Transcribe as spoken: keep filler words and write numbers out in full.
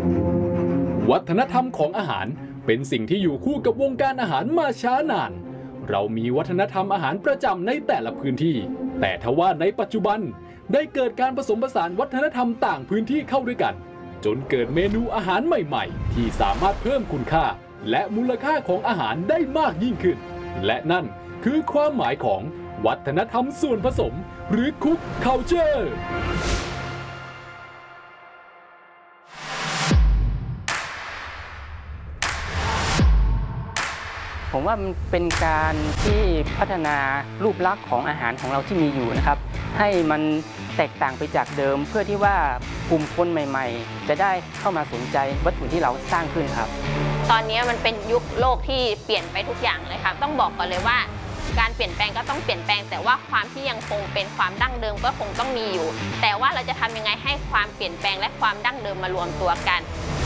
วัฒนธรรมของอาหารเป็นสิ่งที่อยู่คู่กับวงการอาหารมาช้านานเรามีวัฒนธรรมอาหารประจำในแต่ละพื้นที่แต่ทว่าในปัจจุบันได้เกิดการผสมผสานวัฒนธรรมต่างพื้นที่เข้าด้วยกันจนเกิดเมนูอาหารใหม่ๆที่สามารถเพิ่มคุณค่าและมูลค่าของอาหารได้มากยิ่งขึ้นและนั่นคือความหมายของวัฒนธรรมส่วนผสมหรือคุกคัลเจอร์ผมว่ามันเป็นการที่พัฒนารูปลักษณ์ของอาหารของเราที่มีอยู่นะครับให้มันแตกต่างไปจากเดิมเพื่อที่ว่ากลุ่มคนใหม่ๆจะได้เข้ามาสนใจวัตถุที่เราสร้างขึ้นครับตอนนี้มันเป็นยุคโลกที่เปลี่ยนไปทุกอย่างเลยครับต้องบอกก่อนเลยว่าการเปลี่ยนแปลงก็ต้องเปลี่ยนแปลงแต่ว่าความที่ยังคงเป็นความดั้งเดิมก็คงต้องมีอยู่แต่ว่าเราจะทำยังไงให้ความเปลี่ยนแปลงและความดั้งเดิมมารวมตัวกัน